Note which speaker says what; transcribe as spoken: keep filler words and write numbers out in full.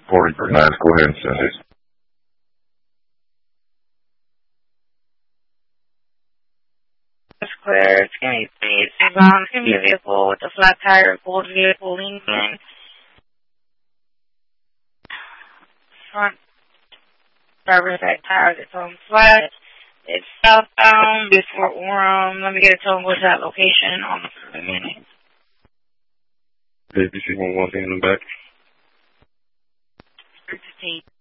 Speaker 1: forty-nine, go ahead and send it.
Speaker 2: It's clear. It's going to be it's going to be a vehicle with a flat tire, gold vehicle Lincoln. Front driver's side tire that's on flat. It's southbound before Orem. Let me get a tone go to that location on the minute.
Speaker 1: A B C one one in the back.
Speaker 2: fifteen.